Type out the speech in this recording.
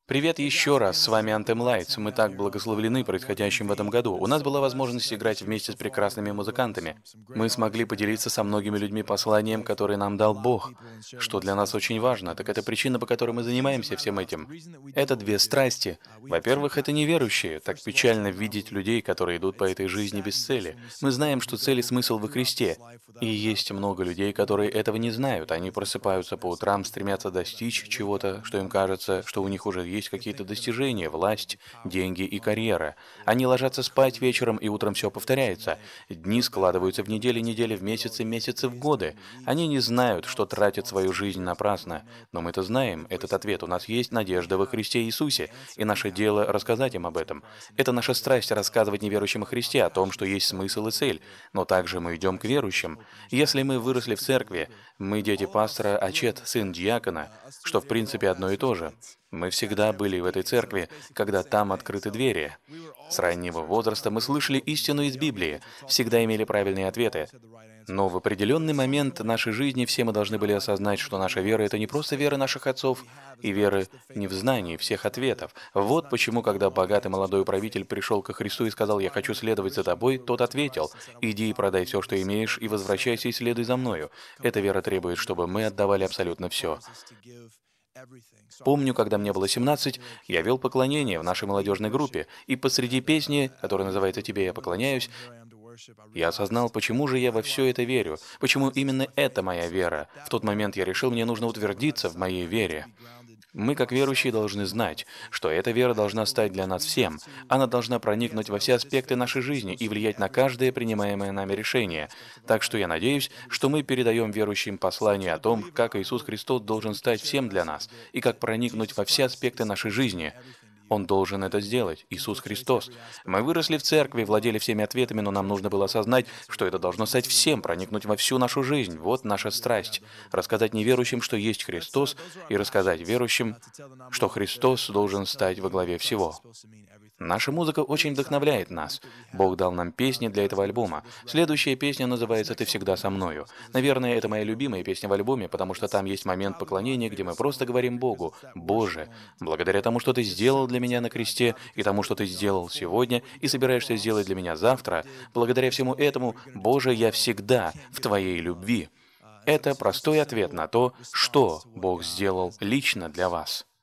Привет еще раз, с вами Anthem Lights. Мы так благословлены происходящим в этом году. У нас была возможность играть вместе с прекрасными музыкантами. Мы смогли поделиться со многими людьми посланием, которое нам дал Бог. Что для нас очень важно, так это причина, по которой мы занимаемся всем этим. Это две страсти. Во-первых, это неверующие. Так печально видеть людей, которые идут по этой жизни без цели. Мы знаем, что цель и смысл во Христе. И есть много людей, которые этого не знают. Они просыпаются по утрам, стремятся достичь чего-то, что им кажется, что у них уже есть какие-то достижения, власть, деньги и карьера. Они ложатся спать вечером, и утром все повторяется. Дни складываются в недели, недели в месяцы, месяцы в годы. Они не знают, что тратят свою жизнь напрасно. Но мы-то знаем этот ответ. У нас есть надежда во Христе Иисусе, и наше дело рассказать им об этом. Это наша страсть рассказывать неверующим о Христе, о том, что есть смысл и цель. Но также мы идем к верующим. Если мы выросли в церкви, мы дети пастора, а Чет– сын диакона, что в принципе одно и то же. Мы всегда были в этой церкви, когда там открыты двери. С раннего возраста мы слышали истину из Библии, всегда имели правильные ответы. Но в определенный момент нашей жизни все мы должны были осознать, что наша вера– это не просто вера наших отцов, и вера не в знании всех ответов. Вот почему, когда богатый молодой правитель пришел ко Христу и сказал: «Я хочу следовать за тобой», тот ответил: «Иди и продай все, что имеешь, и возвращайся и следуй за мною». Эта вера требует, чтобы мы отдавали абсолютно все. Помню, когда мне было 17, я вел поклонение в нашей молодежной группе, и посреди песни, которая называется «Тебе я поклоняюсь», я осознал, почему же я во все это верю, почему именно это моя вера. В тот момент я решил, мне нужно утвердиться в моей вере. Мы, как верующие, должны знать, что эта вера должна стать для нас всем. Она должна проникнуть во все аспекты нашей жизни и влиять на каждое принимаемое нами решение. Так что я надеюсь, что мы передаем верующим послание о том, как Иисус Христос должен стать всем для нас и как проникнуть во все аспекты нашей жизни. Он должен это сделать, Иисус Христос. Мы выросли в церкви, владели всеми ответами, но нам нужно было осознать, что это должно стать всем, проникнуть во всю нашу жизнь. Вот наша страсть. Рассказать неверующим, что есть Христос, и рассказать верующим, что Христос должен стать во главе всего. Наша музыка очень вдохновляет нас. Бог дал нам песни для этого альбома. Следующая песня называется «Ты всегда со мною». Наверное, это моя любимая песня в альбоме, потому что там есть момент поклонения, где мы просто говорим Богу: «Боже, благодаря тому, что Ты сделал для меня на кресте, и тому, что Ты сделал сегодня, и собираешься сделать для меня завтра, благодаря всему этому, Боже, я всегда в Твоей любви». Это простой ответ на то, что Бог сделал лично для вас.